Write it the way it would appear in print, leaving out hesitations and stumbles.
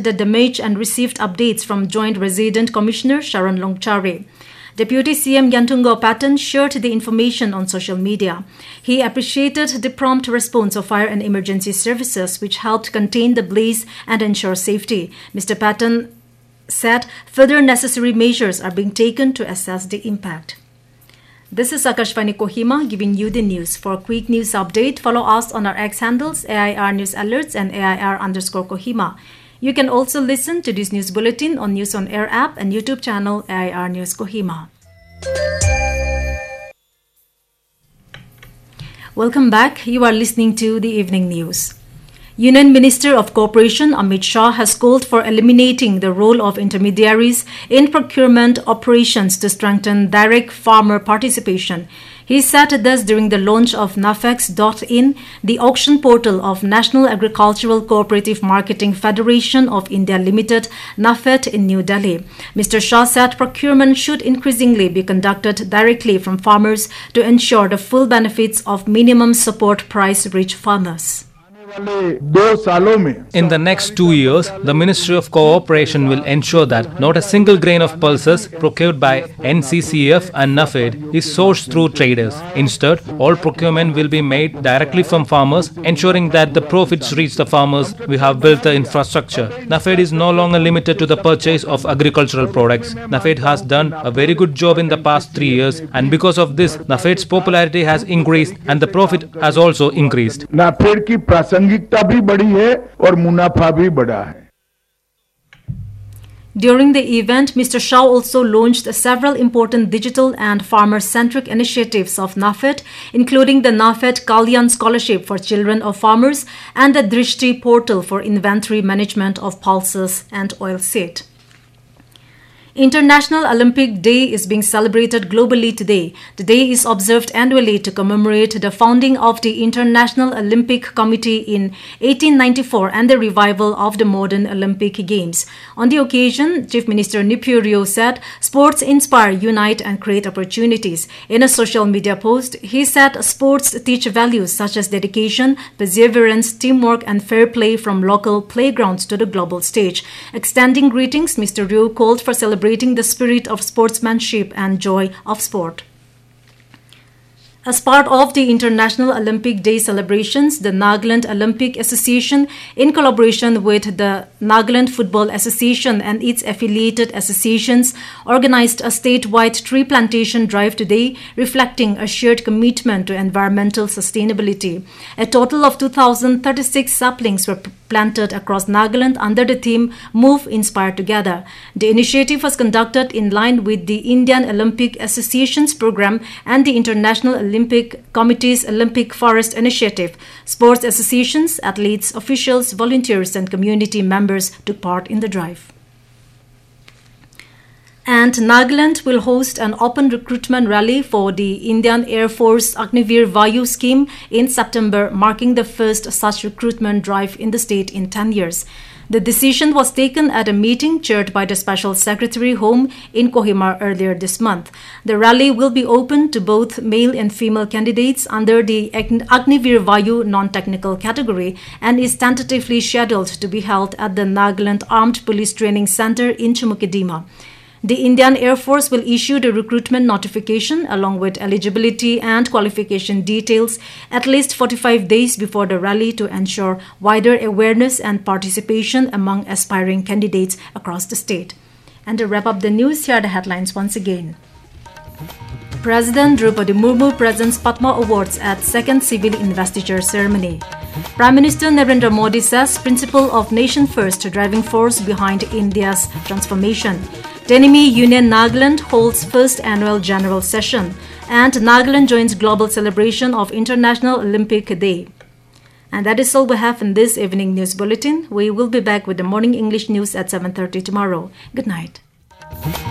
the damage and received updates from Joint Resident Commissioner Sharon Longchare. Deputy CM Yantungo Patton shared the information on social media. He appreciated the prompt response of fire and emergency services, which helped contain the blaze and ensure safety. Mr. Patton said further necessary measures are being taken to assess the impact. This is Akashvani Kohima giving you the news. For a quick news update, follow us on our X handles AIR News Alerts and AIR_Kohima. You can also listen to this news bulletin on News on Air app and YouTube channel AIR News Kohima. Welcome back. You are listening to the evening news. Union Minister of Cooperation Amit Shah has called for eliminating the role of intermediaries in procurement operations to strengthen direct farmer participation. He said this during the launch of Nafex.in, the auction portal of National Agricultural Cooperative Marketing Federation of India Limited, NAFED, in New Delhi. Mr. Shah said procurement should increasingly be conducted directly from farmers to ensure the full benefits of minimum support price reach farmers. In the next 2 years, the Ministry of Cooperation will ensure that not a single grain of pulses procured by NCCF and NAFED is sourced through traders. Instead, all procurement will be made directly from farmers, ensuring that the profits reach the farmers. We have built the infrastructure. NAFED is no longer limited to the purchase of agricultural products. NAFED has done a very good job in the past 3 years, and because of this, NAFED's popularity has increased and the profit has also increased. NAFED की प्रासंगिकता भी बढ़ी है और मुनाफा भी बढ़ा है. During the event, Mr. Shah also launched several important digital and farmer-centric initiatives of NAFED, including the NAFED Kalyan Scholarship for Children of Farmers and the Drishti portal for inventory management of pulses and oilseed. International Olympic Day is being celebrated globally today. The day is observed annually to commemorate the founding of the International Olympic Committee in 1894 and the revival of the modern Olympic Games. On the occasion, Chief Minister Nipurio said, "Sports inspire, unite and create opportunities." In a social media post, he said sports teach values such as dedication, perseverance, teamwork and fair play from local playgrounds to the global stage. Extending greetings, Mr. Ryu called for celebrating the spirit of sportsmanship and joy of sport. As part of the International Olympic Day celebrations, the Nagaland Olympic Association, in collaboration with the Nagaland Football Association and its affiliated associations, organized a statewide tree plantation drive today, reflecting a shared commitment to environmental sustainability. A total of 2,036 saplings were planted across Nagaland under the theme Move, Inspire Together. The initiative was conducted in line with the Indian Olympic Association's program and the International Olympic Committee's Olympic Forest Initiative. Sports associations, athletes, officials, volunteers and community members took part in the drive. And Nagaland will host an open recruitment rally for the Indian Air Force Agniveer Vayu scheme in September, marking the first such recruitment drive in the state in 10 years. The decision was taken at a meeting chaired by the Special Secretary Home in Kohima earlier this month. The rally will be open to both male and female candidates under the Agniveer Vayu non-technical category and is tentatively scheduled to be held at the Nagaland Armed Police Training Center in Chumukedima. The Indian Air Force will issue the recruitment notification along with eligibility and qualification details at least 45 days before the rally to ensure wider awareness and participation among aspiring candidates across the state. And to wrap up the news, here are the headlines once again. President Draupadi Murmu presents Padma Awards at second civil investiture ceremony. Prime Minister Narendra Modi says principle of nation first driving force behind India's transformation. Tenimi Union Nagaland holds first annual general session, and Nagaland joins global celebration of International Olympic Day. And that is all we have in this evening news bulletin. We will be back with the morning English news at 7:30 tomorrow. Good night.